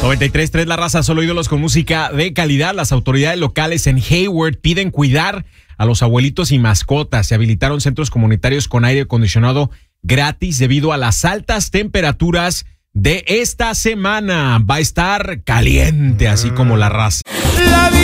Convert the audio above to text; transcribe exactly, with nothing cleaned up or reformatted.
noventa y tres punto tres La Raza, solo ídolos con música de calidad. Las autoridades locales en Hayward piden cuidar a los abuelitos y mascotas. Se habilitaron centros comunitarios con aire acondicionado gratis debido a las altas temperaturas de esta semana. Va a estar caliente, así como la raza.